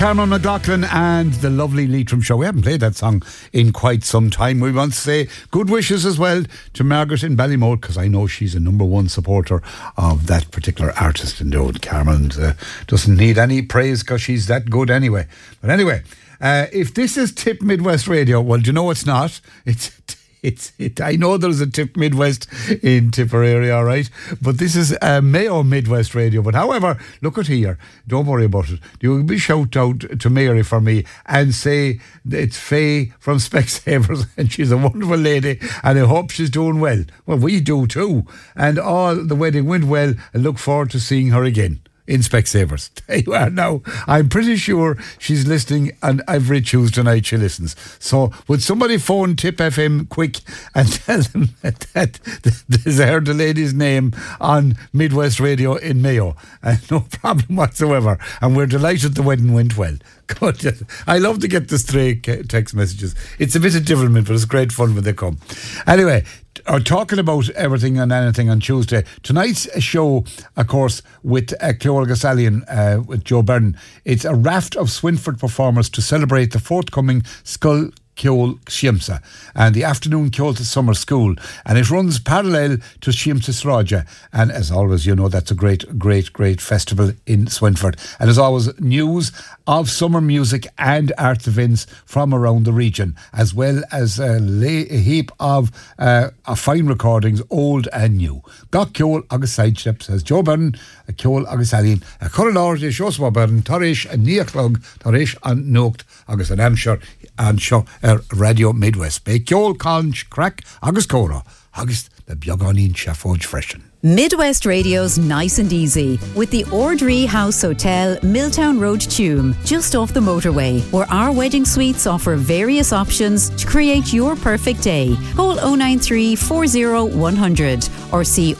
Carmen McLaughlin and the lovely Leitrim Show. We haven't played that song in quite some time. We want to say good wishes as well to Margaret in Ballymote, because I know she's a number one supporter of that particular artist in the old. Carmen doesn't need any praise because she's that good anyway. But anyway, if this is Tip Midwest Radio, well, do you know it's not? I know there's a Tip Midwest in Tipperary, all right, but this is Mayo Midwest Radio. But however, look at here, don't worry about it. You will shout out to Mary for me and say it's Faye from Specsavers, and she's a wonderful lady, and I hope she's doing well. Well, we do too, and all the wedding went well, and look forward to seeing her again in Specsavers. There you are now. I'm pretty sure she's listening, and every Tuesday night she listens. So would somebody phone Tip FM quick and tell them that they heard the lady's name on Midwest Radio in Mayo? No problem whatsoever. And we're delighted the wedding went well. Good. I love to get the stray text messages. It's a bit of different, but it's great fun when they come. Anyway, talking about everything and anything on Tuesday. Tonight's show, of course, with Ceol Gasalian, with Joe Byrne. It's a raft of Swinford performers to celebrate the forthcoming Scoil Ceol Shiamsa and the afternoon Ceolta Summer School, and it runs parallel to Shiamsa Sráide, and as always, you know, that's a great festival in Swinford, and as always, news of summer music and art events from around the region, as well as a heap of fine recordings, old and new. Gach Ceol agus sidesteps, says Joe Byrne, Ceol agus Alian, a Corridor de Shosma Byrne, Tarish and Niaclog, Tarish and Nocht, agus an Amshire and Shaw Radio Midwest. Be Ceol Conch Crack, agus Cora, agus the Bioganin Shafoj Freshen. Midwest Radio's Nice and Easy with the Ordree House Hotel, Milltown Road, Tuam, just off the motorway, where our wedding suites offer various options to create your perfect day. Call 093 40 100 or see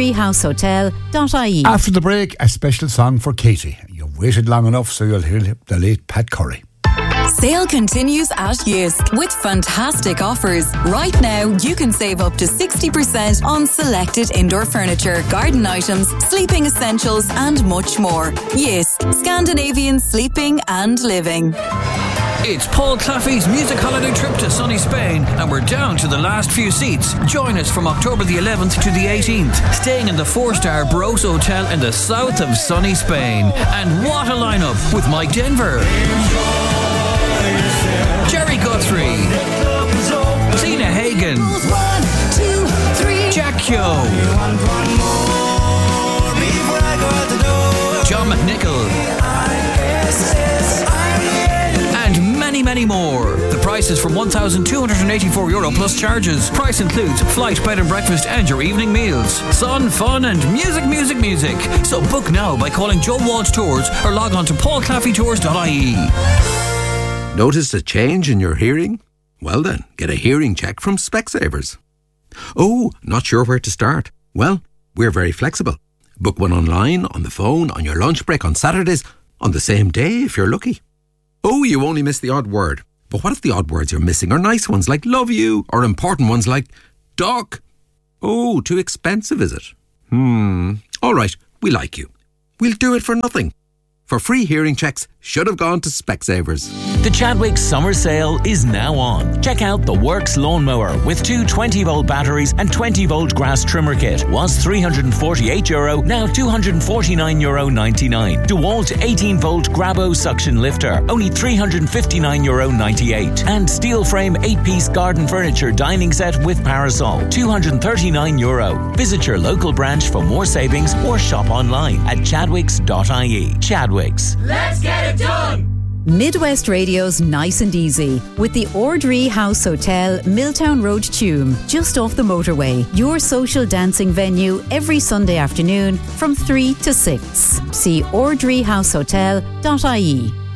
ordreehousehotel.ie. After the break, a special song for Katie. You've waited long enough, so you'll hear the late Pat Curry. Sale continues at Jysk with fantastic offers. Right now, you can save up to 60% on selected indoor furniture, garden items, sleeping essentials, and much more. Jysk, Scandinavian sleeping and living. It's Paul Claffey's music holiday trip to sunny Spain, and we're down to the last few seats. Join us from October the 11th to the 18th, staying in the 4-star Bros Hotel in the south of sunny Spain. And what a lineup with Mike Denver, Jerry Guthrie, Tina Hagen, Jack Kyo, John McNichol, and many more. The price is from €1,284 plus charges. Price includes flight, bed and breakfast and your evening meals. Sun, fun and music. So book now by calling Joe Walsh Tours or log on to paulclaffeytours.ie. Noticed a change in your hearing? Well then, get a hearing check from Specsavers. Oh, not sure where to start? Well, we're very flexible. Book one online, on the phone, on your lunch break, on Saturdays, on the same day if you're lucky. Oh, you only missed the odd word. But what if the odd words you're missing are nice ones like love you, or important ones like duck? Oh, too expensive, is it? All right, we like you. We'll do it for nothing. For free hearing checks, should have gone to Specsavers. The Chadwick Summer Sale is now on. Check out the Works lawnmower with two 20-volt batteries and 20-volt grass trimmer kit. Was €348, now €249.99. DeWalt 18-volt Grabo suction lifter, only €359.98. And steel frame 8-piece garden furniture dining set with parasol, €239. Visit your local branch for more savings or shop online at chadwicks.ie. Chadwicks. Let's get it done! Midwest Radio's Nice and Easy with the Ordree House Hotel, Milltown Road, Tuam, just off the motorway. Your social dancing venue every Sunday afternoon from 3 to 6. See ordreehousehotel.ie.